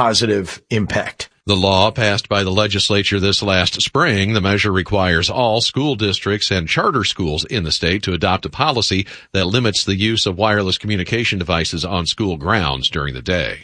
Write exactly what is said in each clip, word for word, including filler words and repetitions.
positive impact. The law passed by the legislature this last spring. The measure requires all school districts and charter schools in the state to adopt a policy that limits the use of wireless communication devices on school grounds during the day.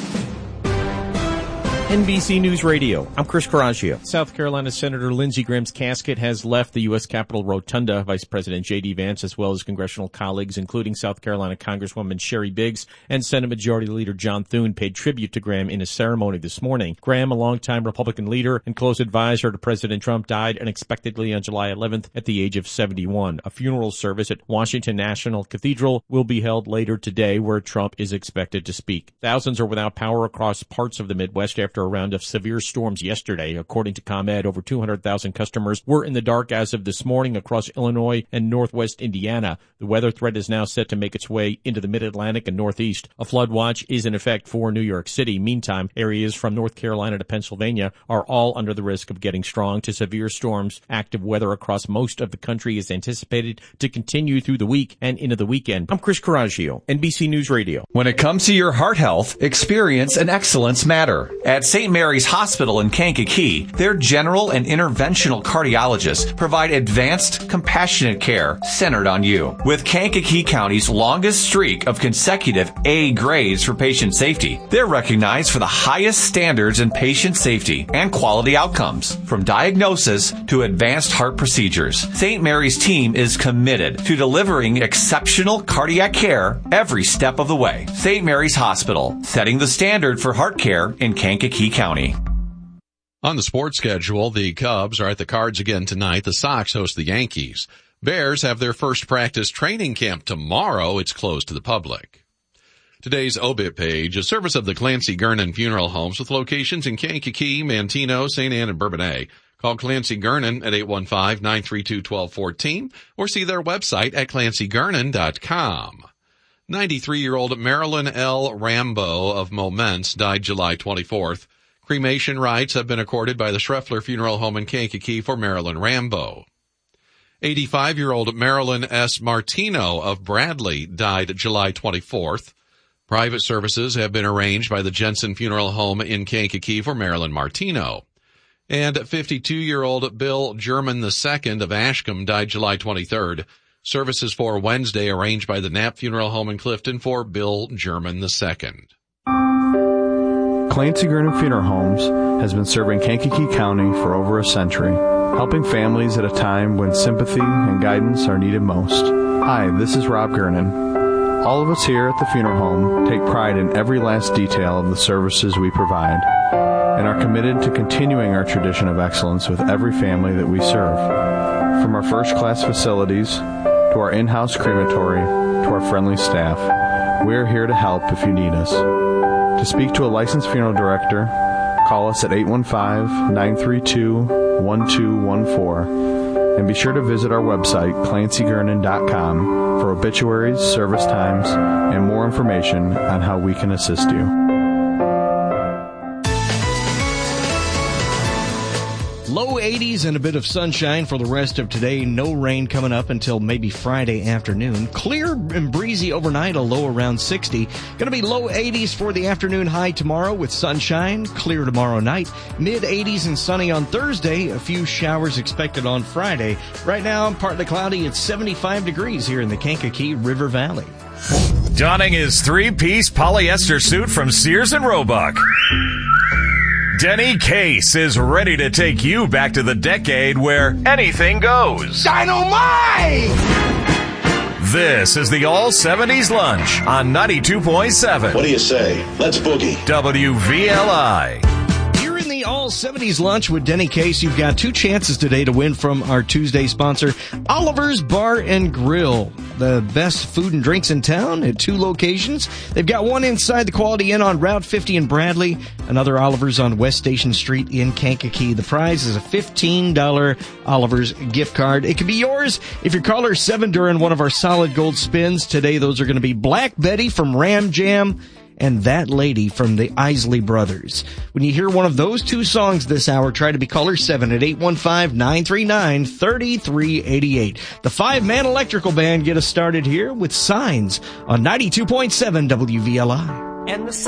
N B C News Radio, I'm Chris Coraggio. South Carolina Senator Lindsey Graham's casket has left the U S Capitol Rotunda. Vice President J D. Vance, as well as congressional colleagues, including South Carolina Congresswoman Sherry Biggs and Senate Majority Leader John Thune, paid tribute to Graham in a ceremony this morning. Graham, a longtime Republican leader and close advisor to President Trump, died unexpectedly on July eleventh at the age of seventy-one. A funeral service at Washington National Cathedral will be held later today, where Trump is expected to speak. Thousands are without power across parts of the Midwest after a round of severe storms yesterday. According to ComEd, over two hundred thousand customers were in the dark as of this morning across Illinois and northwest Indiana. The weather threat is now set to make its way into the mid-Atlantic and northeast. A flood watch is in effect for New York City. Meantime, areas from North Carolina to Pennsylvania are all under the risk of getting strong to severe storms. Active weather across most of the country is anticipated to continue through the week and into the weekend. I'm Chris Coraggio, N B C News Radio. When it comes to your heart health, experience and excellence matter. At Saint Mary's Hospital in Kankakee, their general and interventional cardiologists provide advanced, compassionate care centered on you. With Kankakee County's longest streak of consecutive A grades for patient safety, they're recognized for the highest standards in patient safety and quality outcomes, from diagnosis to advanced heart procedures. Saint Mary's team is committed to delivering exceptional cardiac care every step of the way. Saint Mary's Hospital, setting the standard for heart care in Kankakee County. On the sports schedule, the Cubs are at the Cards again tonight. The Sox host the Yankees. Bears have their first practice training camp tomorrow. It's closed to the public. Today's obit page, a service of the Clancy Gernon Funeral Homes with locations in Kankakee, Manteno, Saint Anne, and Bourbonnais. Call Clancy Gernon at eight one five, nine three two, one two one four or see their website at clancy gernon dot com. ninety-three-year-old Marilyn L. Rambo of Momence died July twenty-fourth. Cremation rights have been accorded by the Schreffler Funeral Home in Kankakee for Marilyn Rambo. eighty-five-year-old Marilyn S. Martino of Bradley died July twenty-fourth. Private services have been arranged by the Jensen Funeral Home in Kankakee for Marilyn Martino. And fifty-two-year-old Bill German the Second of Ashcombe died July twenty-third. Services for Wednesday arranged by the Knapp Funeral Home in Clifton for Bill German the Second. Clancy Gernon Funeral Homes has been serving Kankakee County for over a century, helping families at a time when sympathy and guidance are needed most. Hi, this is Rob Gernon. All of us here at the funeral home take pride in every last detail of the services we provide and are committed to continuing our tradition of excellence with every family that we serve. From our first-class facilities to our in-house crematory to our friendly staff, we are here to help if you need us. To speak to a licensed funeral director, call us at eight one five, nine three two, one two one four and be sure to visit our website, clancy gernon dot com, for obituaries, service times, and more information on how we can assist you. Low eighties and a bit of sunshine for the rest of today. No rain coming up until maybe Friday afternoon. Clear and breezy overnight, a low around sixty. Going to be low eighties for the afternoon high tomorrow with sunshine. Clear tomorrow night. Mid eighties and sunny on Thursday. A few showers expected on Friday. Right now, partly cloudy. It's seventy-five degrees here in the Kankakee River Valley. Donning his three-piece polyester suit from Sears and Roebuck, Denny Case is ready to take you back to the decade where anything goes. Dynamite! This is the All seventies Lunch on ninety-two point seven. What do you say? Let's boogie. W V L I. The All seventies Lunch with Denny Case. You've got two chances today to win from our Tuesday sponsor, Oliver's Bar and Grill. The best food and drinks in town at two locations. They've got one inside the Quality Inn on Route fifty in Bradley, another Oliver's on West Station Street in Kankakee. The prize is a fifteen dollars Oliver's gift card. It could be yours if you're caller seven during one of our solid gold spins. Today, those are going to be Black Betty from Ram Jam and That Lady from the Isley Brothers. When you hear one of those two songs this hour, try to be caller seven at eight one five, nine three nine, three three eight eight. The five-man electrical band get us started here with Signs on ninety-two point seven W V L I. And the